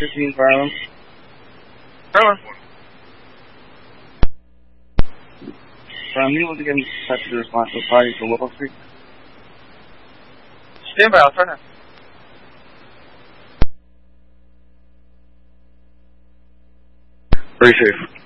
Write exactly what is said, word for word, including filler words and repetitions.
fifteen Farland. Farland. Farland, you want to get in touch with the responsible party for Whipple Street? Stand by, I'll turn it. Very safe.